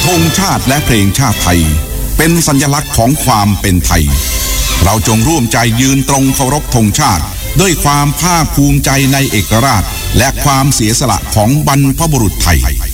งชาติและเพลงชาติไทยเป็นสัญลักษณ์ของความเป็นไทยเราจงร่วมใจยืนตรงเคารพธงชาติด้วยความภาคภูมิใจในเอกราชและความเสียสละของบรรพบุรุษไทย